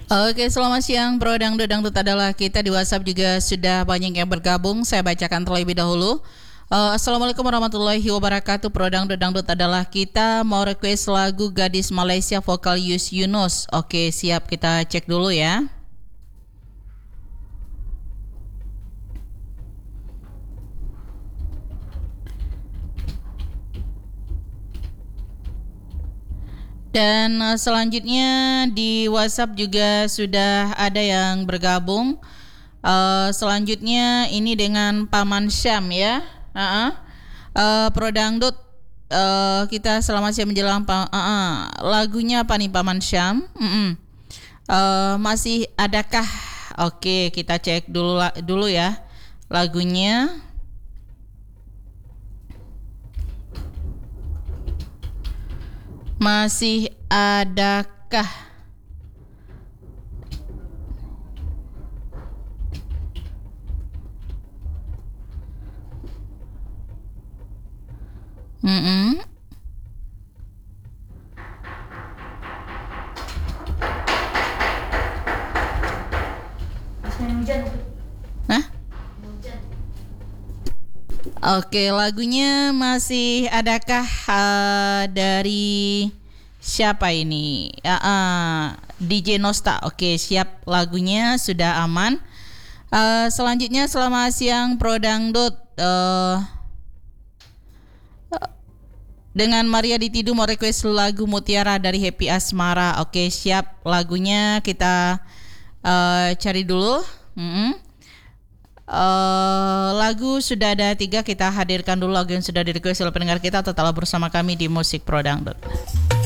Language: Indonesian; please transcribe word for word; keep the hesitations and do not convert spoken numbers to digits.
Oke, selamat siang Bro Dangdut. Dangdut adalah kita di WhatsApp juga sudah banyak yang bergabung. Saya bacakan terlebih dahulu. Uh, Assalamualaikum warahmatullahi wabarakatuh. Bro Dangdut. Dangdut adalah kita mau request lagu Gadis Malaysia vokal Yus Yunus. Oke, siap, kita cek dulu ya. Dan uh, selanjutnya di WhatsApp juga sudah ada yang bergabung. Uh, selanjutnya ini dengan Paman Syam ya. Uh-uh. Uh, Pro Dangdut, uh, kita selamat siang menjelang pa- uh-uh. lagunya apa nih Paman Syam? Uh-uh. Uh, masih adakah? Oke, kita cek dulu dulu ya lagunya. Masih adakah? Mm-mm. Hah? Oke, lagunya masih adakah uh, dari siapa ini? Uh, uh, D J Nosta. Oke, siap, lagunya sudah aman. Uh, selanjutnya selamat siang Pro Dangdut. Uh, dengan Maria Ditidu mau request lagu Mutiara dari Happy Asmara. Oke, siap, lagunya kita uh, cari dulu. Mm-hmm. Uh, lagu sudah ada tiga, kita hadirkan dulu lagu yang sudah di request oleh pendengar kita. Tetaplah bersama kami di Musik Pro Dangdut.